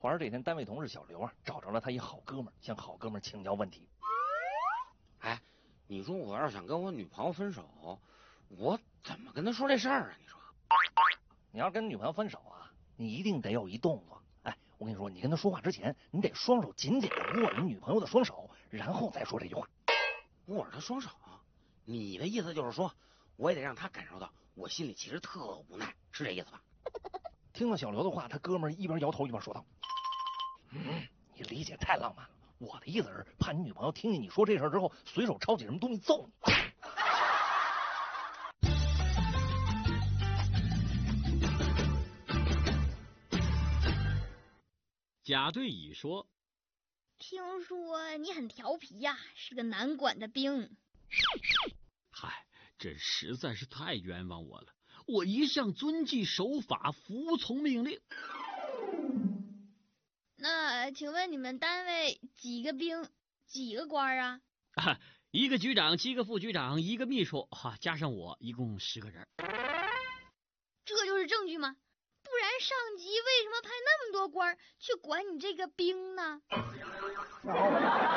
话说这天，单位同事小刘啊，找着了他一好哥们儿，向好哥们儿请教问题。 哎，你说我要是想跟我女朋友分手，我怎么跟她说这事儿啊？你说， 你要跟女朋友分手啊，你一定得有一动作。哎，我跟你说，你跟她说话之前，你得双手紧紧的握着你女朋友的双手，然后再说这句话。 握着她双手，你的意思就是说，我也得让她感受到我心里其实特无奈，是这意思吧？ 听了小刘的话，他哥们儿一边摇头一边说道：“你理解太浪漫了。我的意思是，怕你女朋友听见你说这事儿之后，随手抄起什么东西揍你。” 贾对乙说：“ 听说你很调皮呀，是个难管的兵。” 嗨，这实在是太冤枉我了。我一向遵纪守法，服从命令。 那请问你们单位几个兵，几个官啊？ 一个局长，7个副局长，一个秘书，加上我，一共10个人。 这就是证据吗？不然上级为什么派那么多官去管你这个兵呢？